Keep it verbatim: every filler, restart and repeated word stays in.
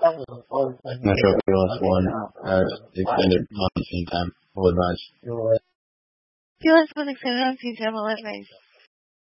Metro P L S one has extended on scene time. Full advice. P L S was extended on scene time. Full advice.